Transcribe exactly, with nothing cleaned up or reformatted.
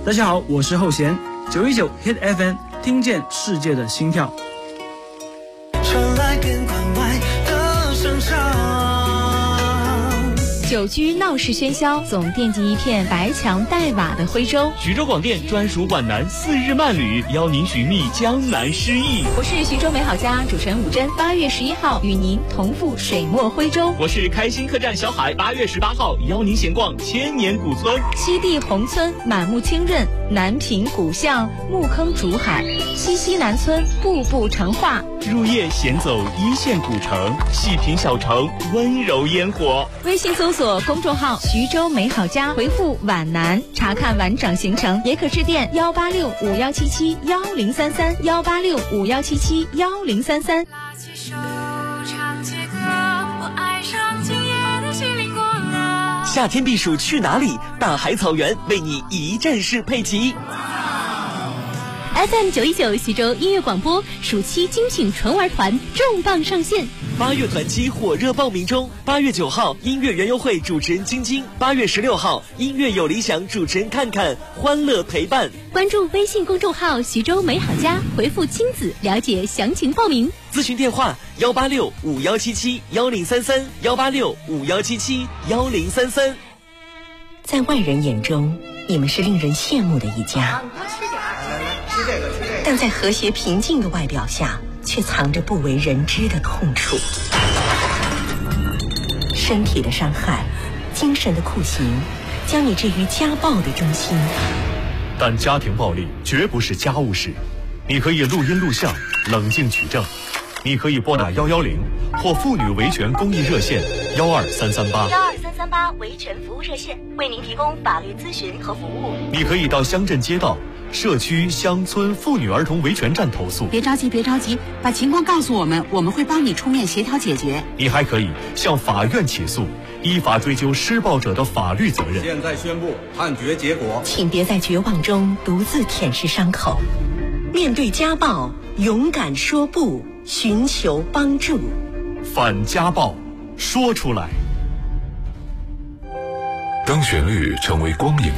大家好，我是后弦，九一九 Hit F M， 听见世界的心跳。 传来边关外的声唱， 久居闹市喧嚣，总惦记一片白墙黛瓦的徽州。 徐州广电专属皖南四日慢旅，邀您寻觅江南诗意。 我是徐州美好家主持人武珍，八月十一号与您同赴水墨徽州。 我是开心客栈小海，八月十八号邀您闲逛千年古村。 西递宏村满目清润，南平古巷木坑竹海，西溪南村步步成画。 入夜闲走一线古城，细品小城温柔烟火。 微信搜索公众号徐州美好家，回复皖南查看完整行程，也可致电幺八六五幺七七幺零三三幺八六五幺七七幺零三三。 拉起手唱起歌，我爱上今夜的西林果了。 夏天避暑去哪里？大海草原为你一站式配齐。 F M 九一九徐州音乐广播暑期精品纯玩团重磅上线， 八月团期火热报名中。八月九号，音乐园游会主持人晶晶；八月十六号，音乐有理想主持人看看，欢乐陪伴。 关注微信公众号徐州美好家，回复亲子了解详情报名。 咨询电话幺八六五幺七七幺零三三幺八六五幺七七幺零三三。 在外人眼中，你们是令人羡慕的一家。但在和谐平静的外表下，却藏着不为人知的痛楚。身体的伤害，精神的酷刑，将你置于家暴的中心。 但家庭暴力绝不是家务事，你可以录音录像，冷静举证。你可以拨打幺幺零或妇女维权公益热线幺二三三八。 幺二三三八维权服务热线为您提供法律咨询和服务。 你可以到乡镇街道、社区、乡村妇女儿童维权站投诉。 别着急，别着急，把情况告诉我们，我们会帮你出面协调解决。 你还可以向法院起诉，依法追究施暴者的法律责任。 现在宣布判决结果， 请别在绝望中独自舔舐伤口，面对家暴，勇敢说不，寻求帮助。 反家暴，说出来。 当旋律成为光影